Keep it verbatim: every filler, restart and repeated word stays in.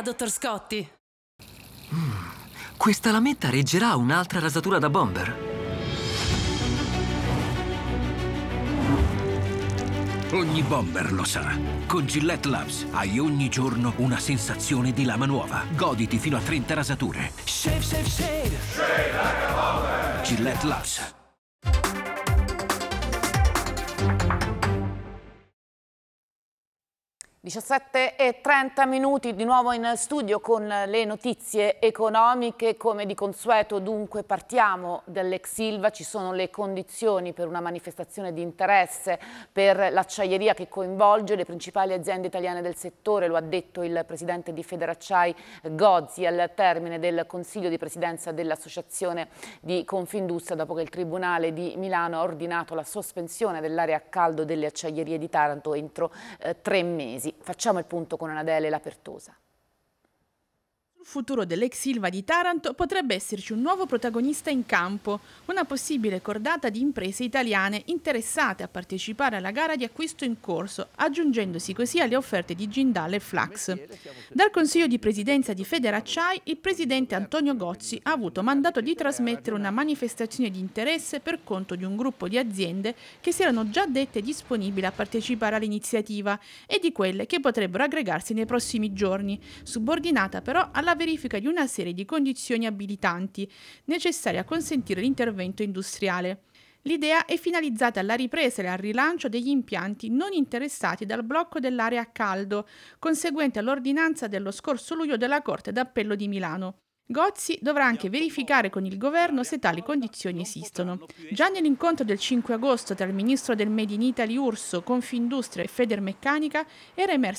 idea, dottor Scotti. Questa lametta reggerà un'altra rasatura da bomber? Ogni bomber lo sa. Con Gillette Labs hai ogni giorno una sensazione di lama nuova. Goditi fino a trenta rasature. Shave, shave, shave. Shave like a bomber. Gillette Labs. diciassette e trenta minuti di nuovo in studio con le notizie economiche. Come di consueto dunque partiamo dall'ex Ilva. Ci sono le condizioni per una manifestazione di interesse per l'acciaieria che coinvolge le principali aziende italiane del settore, lo ha detto il presidente di Federacciai Gozzi al termine del consiglio di presidenza dell'associazione di Confindustria, dopo che il Tribunale di Milano ha ordinato la sospensione dell'area a caldo delle acciaierie di Taranto entro eh, tre mesi. Facciamo il punto con Anadele Lapertosa. Sul futuro dell'ex Ilva di Taranto potrebbe esserci un nuovo protagonista in campo, una possibile cordata di imprese italiane interessate a partecipare alla gara di acquisto in corso, aggiungendosi così alle offerte di Jindal e Flax. Dal Consiglio di Presidenza di Federacciai, il presidente Antonio Gozzi ha avuto mandato di trasmettere una manifestazione di interesse per conto di un gruppo di aziende che si erano già dette disponibili a partecipare all'iniziativa e di quelle che potrebbero aggregarsi nei prossimi giorni, subordinata però alla verifica di una serie di condizioni abilitanti necessarie a consentire l'intervento industriale. L'idea è finalizzata alla ripresa e al rilancio degli impianti non interessati dal blocco dell'area a caldo, conseguente all'ordinanza dello scorso luglio della Corte d'Appello di Milano. Gozzi dovrà anche verificare con il governo se tali condizioni esistono. Già nell'incontro del cinque agosto tra il ministro del Made in Italy Urso, Confindustria e Federmeccanica era emersa